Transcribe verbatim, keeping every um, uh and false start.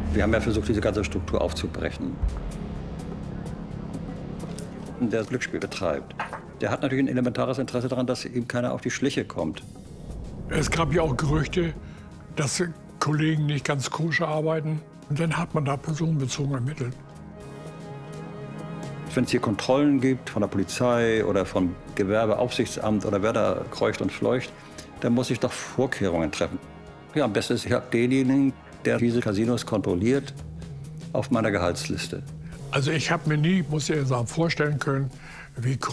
Wir haben ja versucht, diese ganze Struktur aufzubrechen. Der Glücksspiel betreibt, der hat natürlich ein elementares Interesse daran, dass ihm keiner auf die Schliche kommt. Es gab ja auch Gerüchte, dass Kollegen nicht ganz koscher arbeiten. Und dann hat man da personenbezogen ermittelt. Wenn es hier Kontrollen gibt von der Polizei oder vom Gewerbeaufsichtsamt oder wer da kreucht und fleucht, dann muss ich doch Vorkehrungen treffen. Ja, am besten ist, ich habe denjenigen, der diese Casinos kontrolliert, auf meiner Gehaltsliste. Also ich habe mir nie, muss ich sagen, vorstellen können, wie